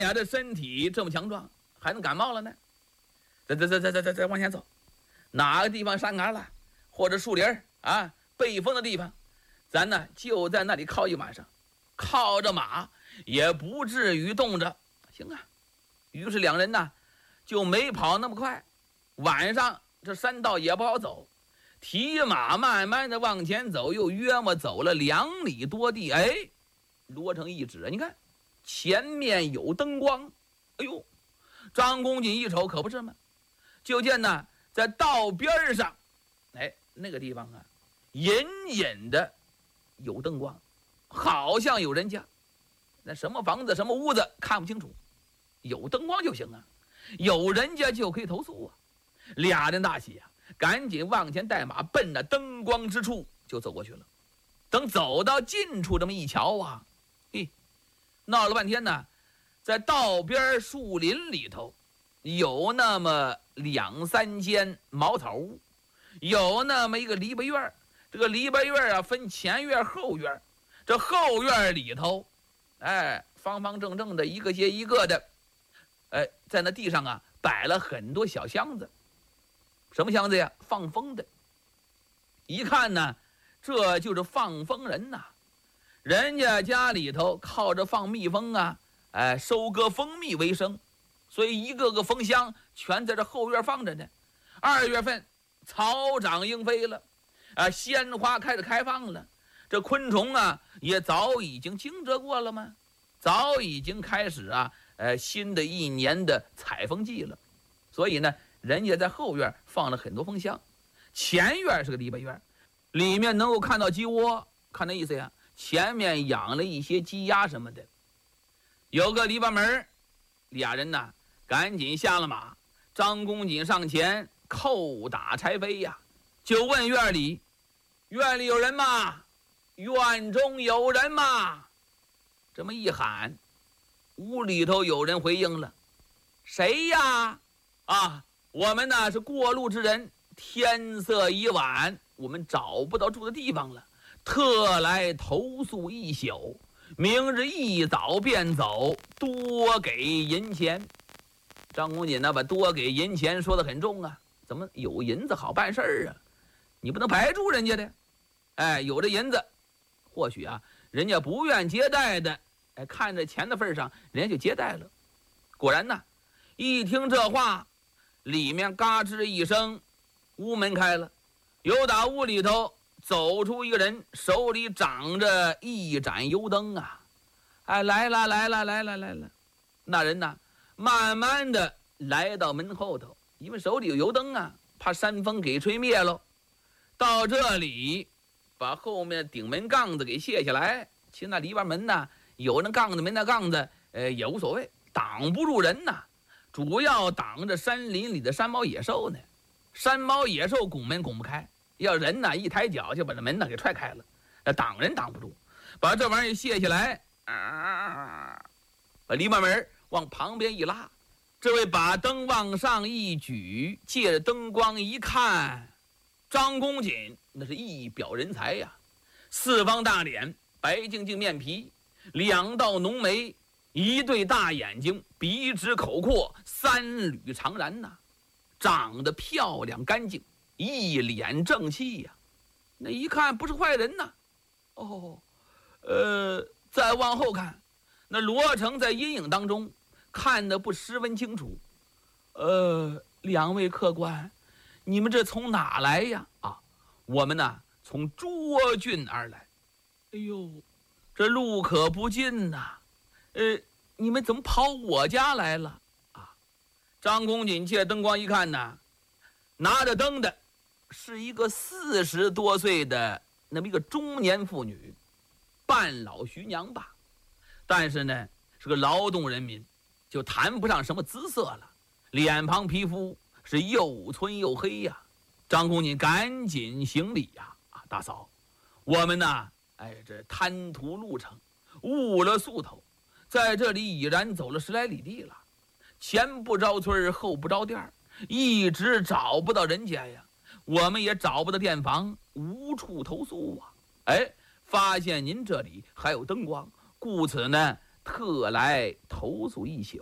呀，这身体这么强壮，还能感冒了呢？再往前走，哪个地方山崖了，或者树林啊，背风的地方，咱呢就在那里靠一晚上，靠着马也不至于冻着。行啊，于是两人呢就没跑那么快。晚上这山道也不好走，提马慢慢的往前走，又约莫走了2里多地。哎，罗成一指，你看前面有灯光。哎呦，张公瑾一瞅，可不是吗？就见呢在道边上，哎，那个地方啊，隐隐的有灯光，好像有人家。那什么房子什么屋子看不清楚，有灯光就行啊，有人家就可以投诉啊。俩人大喜啊，赶紧往前带马，奔那灯光之处就走过去了。等走到近处这么一瞧啊，闹了半天呢，在道边树林里头有那么2、3间茅草屋，有那么一个篱笆院。这个篱笆院啊分前院后院，这后院里头方方正正的一个接一个的，在那地上啊摆了很多小箱子。什么箱子呀？放风的。一看呢，这就是放风人呐。人家家里头靠着放蜜蜂啊，收割蜂蜜为生，所以一个个蜂箱全在这后院放着呢。2月份草长莺飞了，鲜花开始开放了，这昆虫啊也早已经惊蛰过了吗？早已经开始新的一年的采蜂季了。所以呢，人家在后院放了很多蜂箱，前院是个篱笆院，里面能够看到鸡窝，看那意思呀，前面养了一些鸡鸭什么的。有个篱笆门，俩人呢赶紧下了马，张公瑾上前叩打柴扉呀，就问院里有人吗？院中有人吗？这么一喊，屋里头有人回应了，谁呀？我们呢是过路之人，天色已晚，我们找不到住的地方了，特来投宿一宿，明日一早便走，多给银钱。张公瑾呢把多给银钱说得很重啊，怎么有银子好办事啊？你不能白住人家的。有这银子，或许人家不愿接待的，看着钱的份上，人家就接待了。果然呢，一听这话，里面嘎吱一声，屋门开了，有打屋里头走出一个人，手里掌着一盏油灯啊！来了。那人呢，慢慢的来到门后头，因为手里有油灯啊，怕山风给吹灭喽。到这里，把后面顶门杠子给卸下来。其实那篱笆门呢，有那杠子没那杠子，也无所谓，挡不住人呐。主要挡着山林里的山猫野兽呢，山猫野兽拱门拱不开，要人呢一抬脚就把这门呢给踹开了，挡人挡不住。把这玩意儿卸下来，把篱笆门往旁边一拉，这位把灯往上一举，借着灯光一看，张公瑾那是一表人才呀，四方大脸，白净净面皮，2道浓眉，一对大眼睛，鼻直口阔，3缕长髯呐，长得漂亮干净，一脸正气呀。那一看不是坏人呐。再往后看，那罗成在阴影当中看得不十分清楚。2位客官，你们这从哪来呀？我们呢从涿郡而来。哎呦，这路可不近呐。你们怎么跑我家来了？张公瑾借灯光一看呢，拿着灯的是一个40多岁的那么一个中年妇女，半老徐娘吧，但是呢是个劳动人民，就谈不上什么姿色了，脸庞皮肤是又皴又黑呀。张公瑾赶紧行礼呀，大嫂，我们呢这贪图路程，误了宿头，在这里已然走了10来里地了，前不着村后不着店，一直找不到人家呀，我们也找不到店房，无处投宿啊。发现您这里还有灯光，故此呢特来投宿一宿。